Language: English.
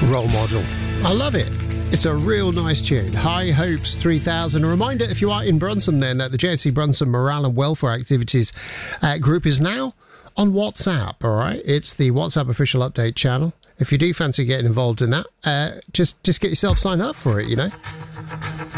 Role Model. I love it. It's a real nice tune. High Hopes 3000. A reminder, if you are in Brunson then, that the JFC Brunson Morale and Welfare Activities group is now on WhatsApp, all right? It's the WhatsApp official update channel. If you do fancy getting involved in that, just get yourself signed up for it, you know?